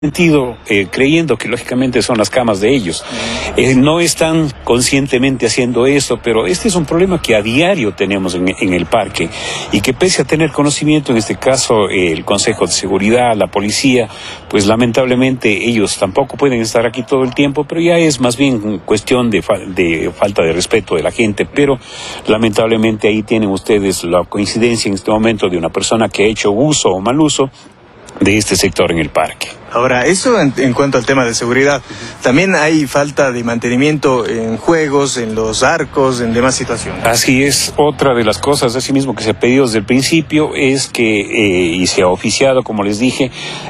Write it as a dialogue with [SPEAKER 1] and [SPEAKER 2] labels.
[SPEAKER 1] sentido, creyendo que lógicamente son las camas de ellos. No están conscientemente haciendo eso, pero este es un problema que a diario tenemos en el parque y que pese a tener conocimiento, en este caso el Consejo de Seguridad, la policía, pues lamentablemente ellos tampoco pueden estar aquí todo el tiempo, pero ya es más bien cuestión de falta de respeto de la gente, pero lamentablemente ahí tienen ustedes la coincidencia en este momento de una persona que ha hecho uso o mal uso de este sector en el parque.
[SPEAKER 2] Ahora, eso en cuanto al tema de seguridad. También hay falta de mantenimiento en juegos, en los arcos, en demás situaciones.
[SPEAKER 1] Así es, otra de las cosas, así mismo que se ha pedido desde el principio, es que, y se ha oficiado, como les dije,